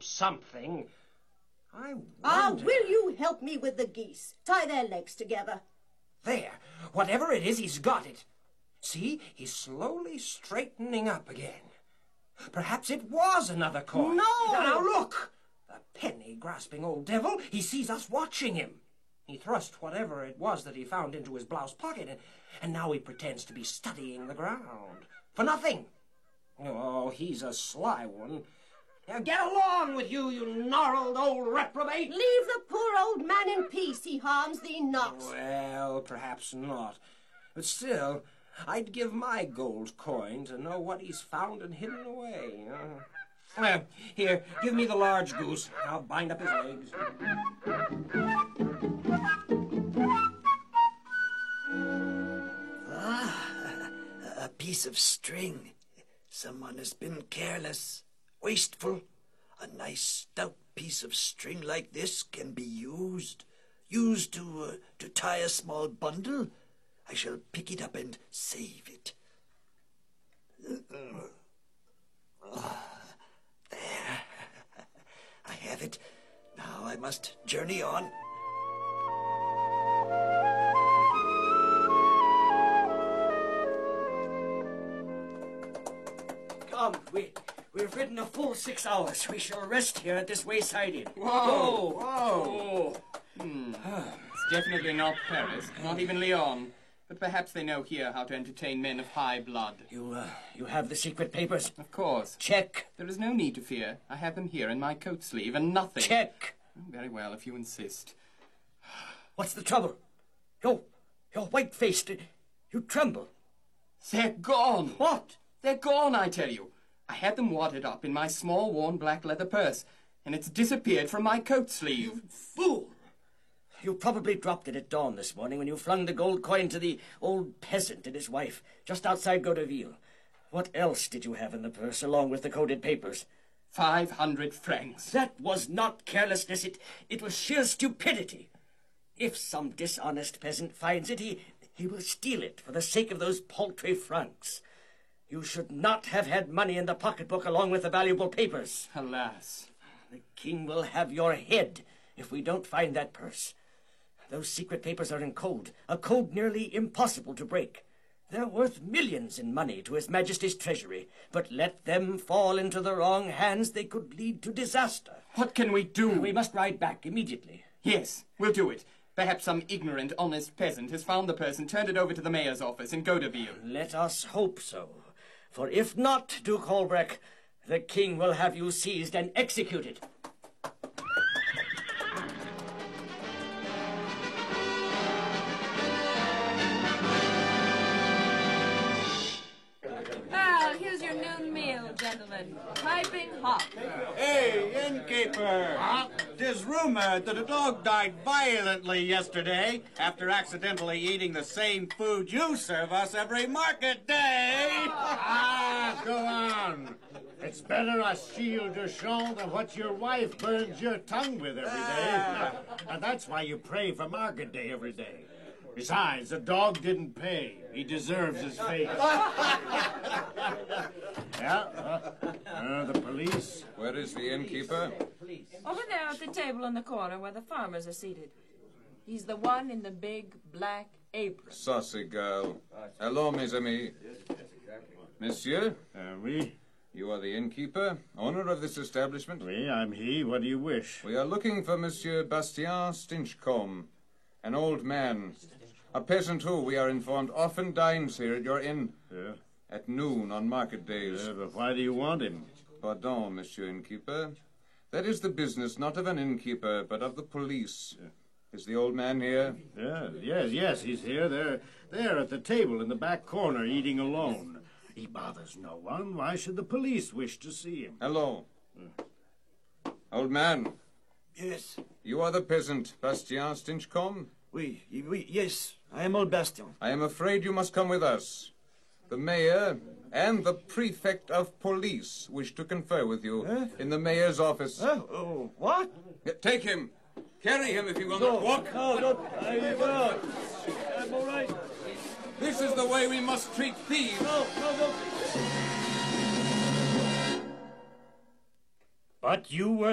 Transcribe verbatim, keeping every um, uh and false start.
something. I wonder... Ah, will you help me with the geese? Tie their legs together. There. Whatever it is, he's got it. See, he's slowly straightening up again. Perhaps it was another coin. No! Now, look! The penny-grasping old devil, he sees us watching him. He thrust whatever it was that he found into his blouse pocket, and, and now he pretends to be studying the ground. For nothing. Oh, he's a sly one. Now get along with you, you gnarled old reprobate! Leave the poor old man in peace. He harms thee not. Well, perhaps not. But still, I'd give my gold coin to know what he's found and hidden away. Uh, uh, here, give me the large goose. I'll bind up his legs. Ah, a piece of string. Someone has been careless. Wasteful. A nice stout piece of string like this can be used. Used to, uh, to tie a small bundle. I shall pick it up and save it. Oh, there. I have it. Now I must journey on. Come, we... We've ridden a full six hours. We shall rest here at this wayside inn. Whoa! Whoa! Hmm. It's definitely not Paris, not even Lyon. But perhaps they know here how to entertain men of high blood. You, uh, you have the secret papers? Of course. Check. There is no need to fear. I have them here in my coat sleeve, and nothing... Check. Oh, very well, if you insist. What's the trouble? You're, you're white-faced. You tremble. They're gone! What? They're gone, I tell you. I had them wadded up in my small, worn black leather purse, and it's disappeared from my coat sleeve. You fool! You probably dropped it at dawn this morning when you flung the gold coin to the old peasant and his wife just outside Godeville. What else did you have in the purse along with the coded papers? Five hundred francs. That was not carelessness. It, it was sheer stupidity. If some dishonest peasant finds it, he, he will steal it for the sake of those paltry francs. You should not have had money in the pocketbook along with the valuable papers. Alas. The king will have your head if we don't find that purse. Those secret papers are in code, a code nearly impossible to break. They're worth millions in money to His Majesty's treasury, but let them fall into the wrong hands, they could lead to disaster. What can we do? We must ride back immediately. Yes, we'll do it. Perhaps some ignorant, honest peasant has found the purse and turned it over to the mayor's office in Godeville. Let us hope so. For if not, Duke Holbrecht, the king will have you seized and executed. Well, here's your noon meal, gentlemen. Piping hot. Hey, innkeeper! Huh? Tis rumored that a dog died violently yesterday after accidentally eating the same food you serve us every market day. Ah, go on. It's better a shield de champ than what your wife burns your tongue with every day. And that's why you pray for market day every day. Besides, the dog didn't pay. He deserves his fate. Yeah? Uh, uh, the police? Where is the innkeeper? Over there at the table in the corner where the farmers are seated. He's the one in the big black apron. Saucy girl. Hello, mes amis. Monsieur? Uh, oui? You are the innkeeper, owner of this establishment? Oui, I'm he. What do you wish? We are looking for Monsieur Bastien Stinchcombe, an old man. A peasant who, we are informed, often dines here at your inn. Yeah. At noon on market days. Yeah, but why do you want him? Pardon, Monsieur Innkeeper. That is the business not of an innkeeper, but of the police. Yeah. Is the old man here? Yeah, yes, yes, he's here. There, there at the table in the back corner, eating alone. He bothers no one. Why should the police wish to see him? Hello. Uh. Old man. Yes. You are the peasant, Bastien Stinchcombe? Oui, oui, yes. I am old Bastien. I am afraid you must come with us. The mayor and the prefect of police wish to confer with you huh? in the mayor's office. Huh? Oh, what? Take him. Carry him if you will no, not walk. No, don't. I will. I'm all right. This is the way we must treat thieves. No, no, no. But you were